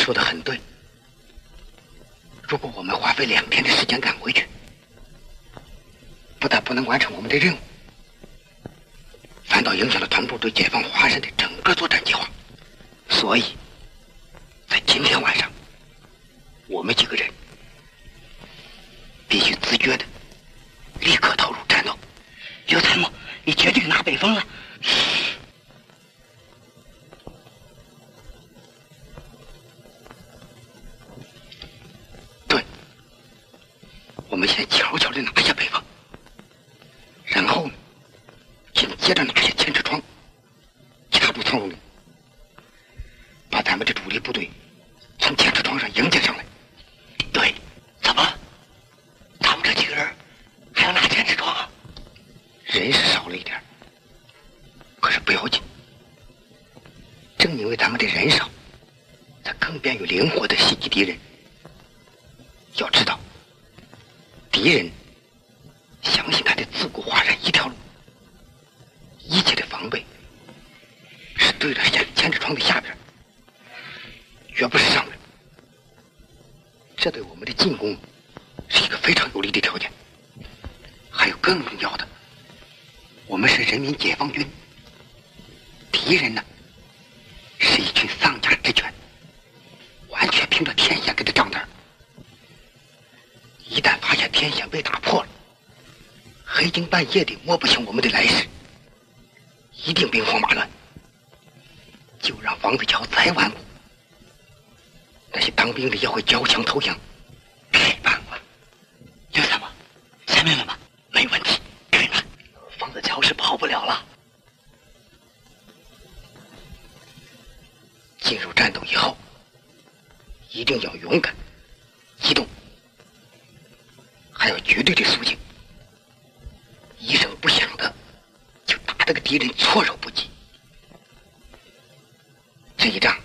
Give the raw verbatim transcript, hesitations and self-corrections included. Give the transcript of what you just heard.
说的很对。如果我们花费两天的时间赶回去，不但不能完成我们的任务，反倒影响了团部对解放华山的整个作战计划。所以在今天晚上，我们几个人必须自觉的立刻投入战斗。 刘参谋，你绝对拿北风了。 对，我们先悄悄的拿下北方，然后呢，紧接着拿下千尺窗，掐住苍龙岭，把咱们的主力部队从千尺窗上迎接上来。 对，怎么？他们这几个人还要拿千尺窗啊？ 人是少了一点，可是不要紧。正因为咱们的人少，才更便于灵活的袭击敌人。要知道，敌人相信他的自古华山一条路，一切的防备是对着下千尺窗的下边，绝不是上边。这对我们的进攻是一个非常有利的条件。还有更重要的，我们是人民解放军，敌人呢是一群丧家之犬，完全凭着天险给的账单。一旦发现天险被打破了，黑更半夜的摸不清我们的来势，一定兵荒马乱。就让王子乔再顽固，那些当兵的也会交枪投降。 太棒了，刘参谋，下命令吧。没问题，对了，方子乔是跑不了了。 进入战斗以后，一定要勇敢、机动，还有绝对的肃静，一声不响的就打这个敌人措手不及。这一仗